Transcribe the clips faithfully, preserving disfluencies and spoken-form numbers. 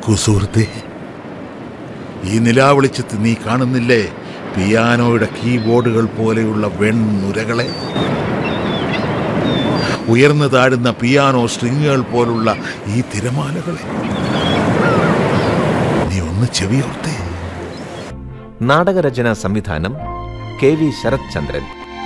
കുസൂർത്തെ, ഈ നിലാവെളിച്ചത്ത് നീ കാണുന്നില്ലേ പിയാനോയുടെ കീബോർഡുകൾ പോലെയുള്ള വെണ്ണുരകളെ? ഉയർന്നു താഴുന്ന പിയാനോ സ്ട്രിങ്ങുകൾ പോലുള്ള ഈ തിരമാലകളെ നീ ഒന്ന് ചെവിയോർത്തേ. നാടകരചന സംവിധാനം കെ വി ശരത് ചന്ദ്രൻ.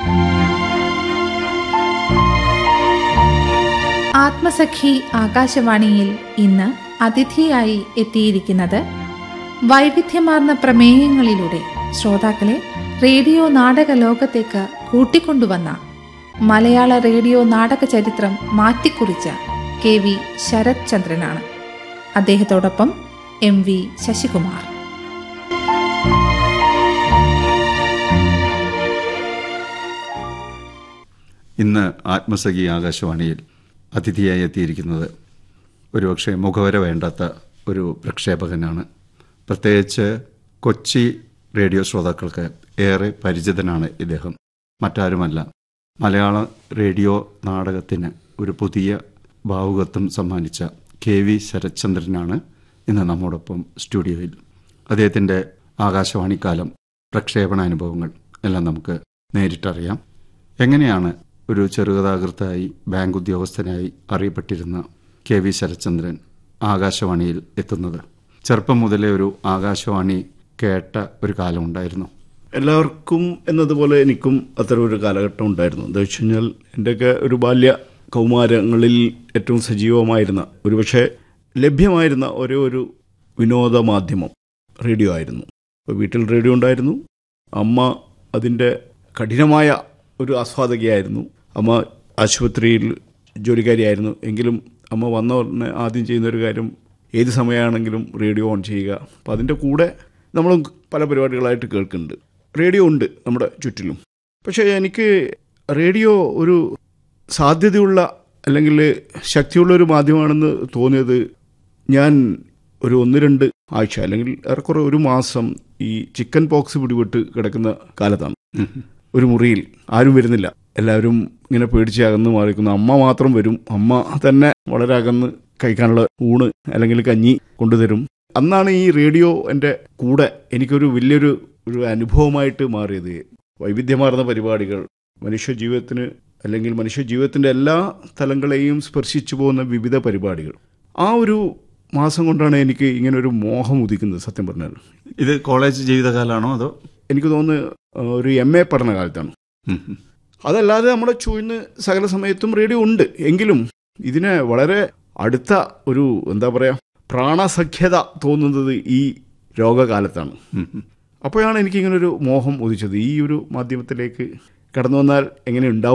ആത്മസഖി ആകാശവാണിയിൽ ഇന്ന് അതിഥിയായി എത്തിയിരിക്കുന്നത് വൈവിധ്യമാർന്ന പ്രമേയങ്ങളിലൂടെ ശ്രോതാക്കളെ റേഡിയോ നാടക ലോകത്തേക്ക് കൂട്ടിക്കൊണ്ടുവന്ന മലയാള റേഡിയോ നാടക ചരിത്രം മാറ്റിക്കുറിച്ച കെ വി ശരത് ചന്ദ്രനാണ്. അദ്ദേഹത്തോടൊപ്പം എം വി ശശികുമാർ. ഇന്ന് ആത്മസഖി ആകാശവാണിയിൽ അതിഥിയായി എത്തിയിരിക്കുന്നത് ഒരുപക്ഷെ മുഖവര വേണ്ടാത്ത ഒരു പ്രക്ഷേപകനാണ്. പ്രത്യേകിച്ച് കൊച്ചി റേഡിയോ ശ്രോതാക്കൾക്ക് ഏറെ പരിചിതനാണ് ഇദ്ദേഹം. മറ്റാരുമല്ല, മലയാള റേഡിയോ നാടകത്തിന് ഒരു പുതിയ ഭാവുകത്വം സമ്മാനിച്ച കെ വി ശരത്ചന്ദ്രനാണ് ഇന്ന് നമ്മോടൊപ്പം സ്റ്റുഡിയോയിൽ. അദ്ദേഹത്തിൻ്റെ ആകാശവാണിക്കാലം, പ്രക്ഷേപണ അനുഭവങ്ങൾ എല്ലാം നമുക്ക് നേരിട്ടറിയാം. എങ്ങനെയാണ് ഒരു ചെറുകഥാകൃത്തായി ബാങ്ക് ഉദ്യോഗസ്ഥനായി അറിയപ്പെട്ടിരുന്ന കെ വി ശരത്ചന്ദ്രൻ ആകാശവാണിയിൽ എത്തുന്നത്? ചെറുപ്പം മുതലേ ഒരു ആകാശവാണി കേട്ട ഒരു കാലം ഉണ്ടായിരുന്നു. എല്ലാവർക്കും എന്നതുപോലെ എനിക്കും അത്തരം ഒരു കാലഘട്ടം ഉണ്ടായിരുന്നു. എന്താ വെച്ച് കഴിഞ്ഞാൽ എൻ്റെയൊക്കെ ഒരു ബാല്യ കൗമാരങ്ങളിൽ ഏറ്റവും സജീവമായിരുന്ന, ഒരുപക്ഷെ ലഭ്യമായിരുന്ന ഒരേ ഒരു വിനോദ മാധ്യമം റേഡിയോ ആയിരുന്നു. അപ്പോൾ വീട്ടിൽ റേഡിയോ ഉണ്ടായിരുന്നു. അമ്മ അതിൻ്റെ കഠിനമായ ഒരു ആസ്വാദകയായിരുന്നു. അമ്മ ആശുപത്രിയിൽ ജോലിക്കാരിയായിരുന്നു. എങ്കിലും അമ്മ വന്ന ഉടനെ ആദ്യം ചെയ്യുന്നൊരു കാര്യം ഏത് സമയമാണെങ്കിലും റേഡിയോ ഓൺ ചെയ്യുക. അപ്പം അതിൻ്റെ കൂടെ നമ്മളും പല പരിപാടികളായിട്ട് കേൾക്കുന്നുണ്ട്. റേഡിയോ ഉണ്ട് നമ്മുടെ ചുറ്റിലും. പക്ഷേ എനിക്ക് റേഡിയോ ഒരു സാധ്യതയുള്ള അല്ലെങ്കിൽ ശക്തിയുള്ള ഒരു മാധ്യമമാണെന്ന് തോന്നിയത് ഞാൻ ഒരു ഒന്ന് രണ്ട് ആഴ്ച അല്ലെങ്കിൽ ഏറെക്കുറെ ഒരു മാസം ഈ ചിക്കൻ പോക്സ് പിടിപെട്ട് കിടക്കുന്ന കാലത്താണ്. ഒരു മുറിയിൽ ആരും വരുന്നില്ല, എല്ലാവരും ഇങ്ങനെ പേടിച്ച് അകന്ന് മാറിക്കുന്നു. അമ്മ മാത്രം വരും. അമ്മ തന്നെ വളരെ അകന്ന് കഴിക്കാനുള്ള ഊണ് അല്ലെങ്കിൽ കഞ്ഞി കൊണ്ടുതരും. അന്നാണ് ഈ റേഡിയോ എൻ്റെ കൂടെ എനിക്കൊരു വലിയൊരു ഒരു അനുഭവമായിട്ട് മാറിയത്. വൈവിധ്യമാർന്ന പരിപാടികൾ, മനുഷ്യ ജീവിതത്തിന് അല്ലെങ്കിൽ മനുഷ്യ ജീവിതത്തിൻ്റെ എല്ലാ തലങ്ങളെയും സ്പർശിച്ചു പോകുന്ന വിവിധ പരിപാടികൾ. ആ ഒരു മാസം കൊണ്ടാണ് എനിക്ക് ഇങ്ങനൊരു മോഹം ഉദിക്കുന്നത്. സത്യം പറഞ്ഞാൽ ഇത് കോളേജ് ജീവിതകാലമാണോ അതോ? എനിക്ക് തോന്നുന്നു ഒരു എം എ പഠനകാലത്താണ്. അതല്ലാതെ നമ്മുടെ ചൂഴ്ന്ന് സകല സമയത്തും റേഡിയോ ഉണ്ട്. എങ്കിലും ഇതിനെ വളരെ അടുത്ത ഒരു എന്താ പറയുക പ്രാണസഖ്യത തോന്നുന്നത് ഈ രോഗകാലത്താണ്. അപ്പോഴാണ് എനിക്കിങ്ങനൊരു മോഹം ഉദിച്ചത്. ഈ ഒരു മാധ്യമത്തിലേക്ക് കടന്നു വന്നാൽ എങ്ങനെ ഉണ്ടാവും